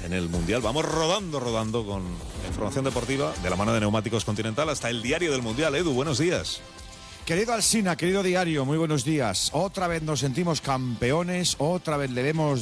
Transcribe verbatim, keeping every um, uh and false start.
en el Mundial. Vamos rodando, rodando con información deportiva de la mano de Neumáticos Continental hasta el diario del Mundial. Edu, buenos días. Querido Alsina, querido diario, muy buenos días. Otra vez nos sentimos campeones, otra vez le vemos